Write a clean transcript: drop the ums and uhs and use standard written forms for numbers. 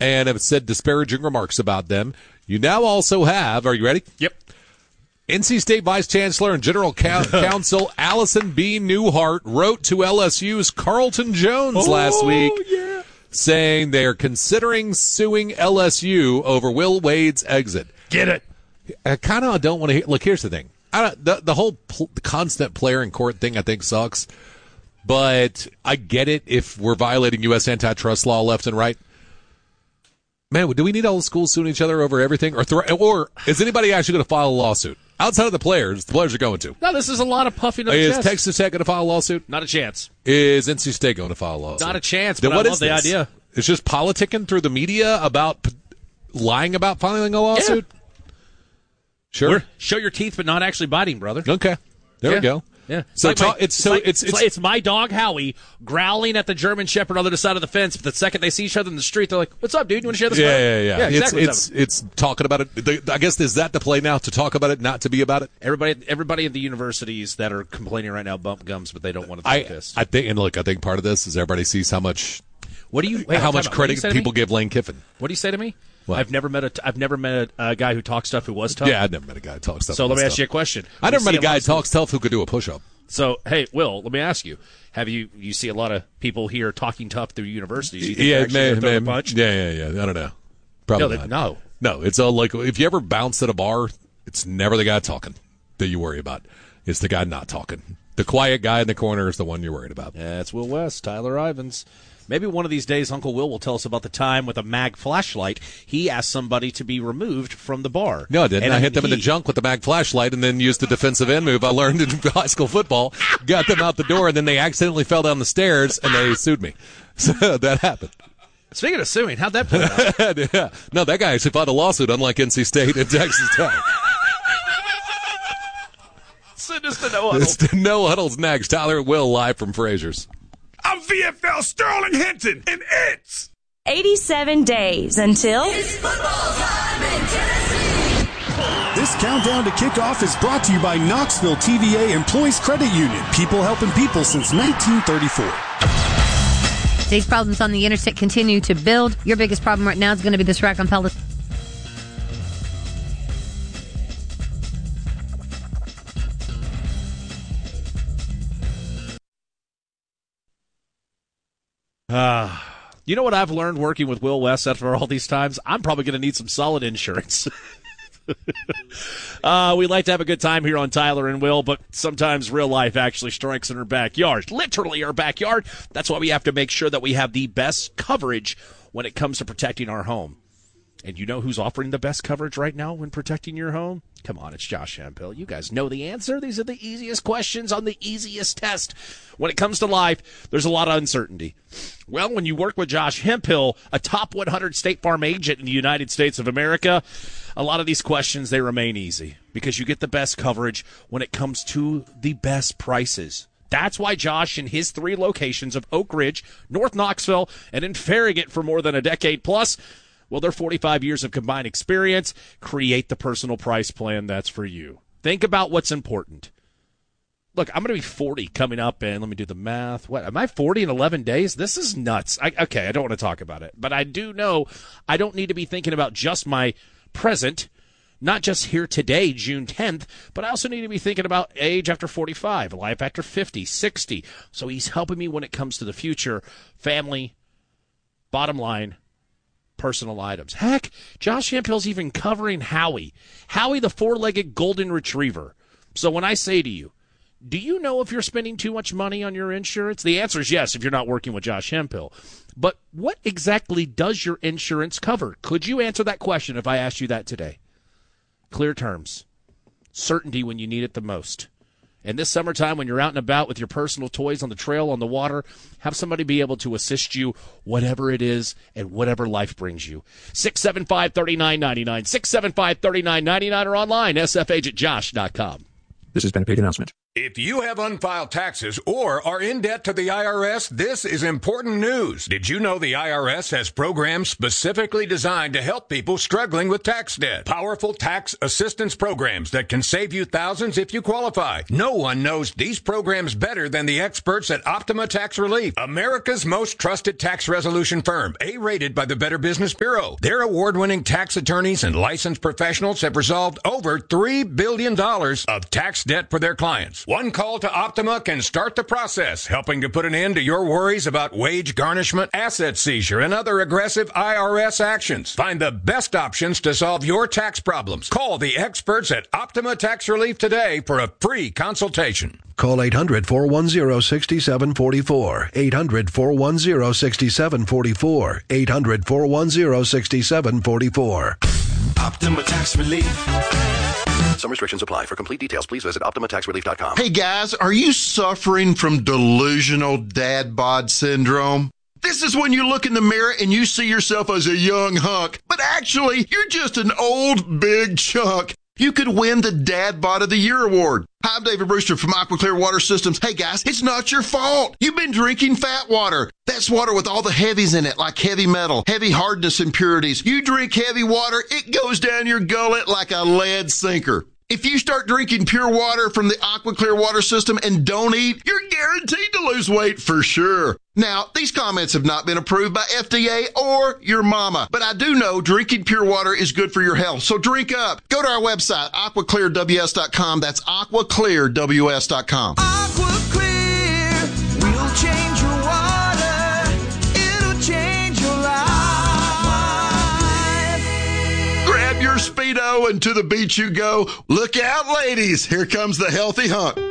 and have said disparaging remarks about them. You now also have, are you ready? Yep. NC State Vice Chancellor and General Counsel Allison B. Newhart wrote to LSU's Carlton Jones last week saying they are considering suing LSU over Will Wade's exit. Get it. I kind of don't want to hear. Look, here's the thing. The whole constant player in court thing I think sucks, but I get it if we're violating U.S. antitrust law left and right. Man, do we need all the schools suing each other over everything? Or is anybody actually going to file a lawsuit? Outside of the players are going to. No, this is a lot of puffing of the chest. Is Texas Tech going to file a lawsuit? Not a chance. Is NC State going to file a lawsuit? Not a chance, then but what I love the this? idea. It's just politicking through the media about lying about filing a lawsuit? Yeah. Sure. Show your teeth, but not actually biting, brother. Okay. There we go. Yeah. So it's my dog Howie growling at the German Shepherd on the other side of the fence. But the second they see each other in the street, they're like, "What's up, dude? You want to share this?" Yeah. Exactly. It's talking about it. I guess is that the play now, to talk about it, not to be about it. Everybody at the universities that are complaining right now bump gums, but they don't want to take this. I think part of this is everybody sees how much. How much credit people give Lane Kiffin? What do you say to me? What? I've never met a guy who talks tough who was tough. Yeah, I've never met a guy who talks tough. So let me ask you a question. I never met a guy who talks tough who could do a push-up. So, hey, Will, let me ask you: have you see a lot of people here talking tough through universities? You think they're a punch? Yeah. I don't know. Probably not. No. It's all like if you ever bounce at a bar, it's never the guy talking that you worry about. It's the guy not talking. The quiet guy in the corner is the one you're worried about. Yeah, it's Will West, Tyler Ivins. Maybe one of these days Uncle Will tell us about the time with a mag flashlight he asked somebody to be removed from the bar. No, I didn't. I hit them in the junk with the mag flashlight and then used the defensive end move I learned in high school football, got them out the door, and then they accidentally fell down the stairs and they sued me. So that happened. Speaking of suing, how'd that play out? Yeah. No, that guy actually filed a lawsuit, unlike NC State and Texas Tech. Send us to No Huddle. It's to No Huddle's next. Tyler and Will live from Fraser's. I'm VFL Sterling Hinton, and it's 87 days until it's football time in Tennessee. This countdown to kickoff is brought to you by Knoxville TVA Employees Credit Union. People helping people since 1934. Today's problems on the interstate continue to build. Your biggest problem right now is going to be this wreck on Pellis. You know what I've learned working with Will West after all these times? I'm probably going to need some solid insurance. We like to have a good time here on Tyler and Will, but sometimes real life actually strikes in our backyard. Literally our backyard. That's why we have to make sure that we have the best coverage when it comes to protecting our home. And you know who's offering the best coverage right now when protecting your home? Come on, it's Josh Hemphill. You guys know the answer. These are the easiest questions on the easiest test. When it comes to life, there's a lot of uncertainty. Well, when you work with Josh Hemphill, a top 100 State Farm agent in the United States of America, a lot of these questions, they remain easy because you get the best coverage when it comes to the best prices. That's why Josh and his 3 locations of Oak Ridge, North Knoxville, and in Farragut for more than a decade plus, well, their 45 years of combined experience create the personal price plan that's for you. Think about what's important. Look, I'm going to be 40 coming up, and let me do the math. What, am I 40 in 11 days? This is nuts. I don't want to talk about it. But I do know I don't need to be thinking about just my present, not just here today, June 10th, but I also need to be thinking about age after 45, life after 50, 60. So he's helping me when it comes to the future, family, bottom line, personal items. Heck, Josh Hemphill's even covering Howie. Howie, the 4-legged golden retriever. So when I say to you, do you know if you're spending too much money on your insurance? The answer is yes if you're not working with Josh Hemphill. But what exactly does your insurance cover? Could you answer that question if I asked you that today? Clear terms. Certainty when you need it the most. And this summertime, when you're out and about with your personal toys on the trail, on the water, have somebody be able to assist you, whatever it is and whatever life brings you. 675-3999, 675-3999 or online, sfagentjosh.com. This has been a paid announcement. If you have unfiled taxes or are in debt to the IRS, this is important news. Did you know the IRS has programs specifically designed to help people struggling with tax debt? Powerful tax assistance programs that can save you thousands if you qualify. No one knows these programs better than the experts at Optima Tax Relief, America's most trusted tax resolution firm, A-rated by the Better Business Bureau. Their award-winning tax attorneys and licensed professionals have resolved over $3 billion of tax debt for their clients. One call to Optima can start the process, helping to put an end to your worries about wage garnishment, asset seizure, and other aggressive IRS actions. Find the best options to solve your tax problems. Call the experts at Optima Tax Relief today for a free consultation. Call 800-410-6744. 800-410-6744. 800-410-6744. Optima Tax Relief. Some restrictions apply. For complete details, please visit OptimaTaxRelief.com. Hey guys, are you suffering from delusional dad bod syndrome? This is when you look in the mirror and you see yourself as a young hunk, but actually, you're just an old big chunk. You could win the Dad Bod of the Year award. Hi, I'm David Brewster from Aqua Clear Water Systems. Hey guys, it's not your fault. You've been drinking fat water. That's water with all the heavies in it, like heavy metal, heavy hardness impurities. You drink heavy water, it goes down your gullet like a lead sinker. If you start drinking pure water from the Aqua Clear Water System and don't eat, you're guaranteed to lose weight for sure. Now, these comments have not been approved by FDA or your mama, but I do know drinking pure water is good for your health, so drink up. Go to our website, aquaclearws.com. That's aquaclearws.com. Aqua Clear will change your water. It'll change your life. Grab your Speedo and to the beach you go. Look out, ladies. Here comes the healthy hunk.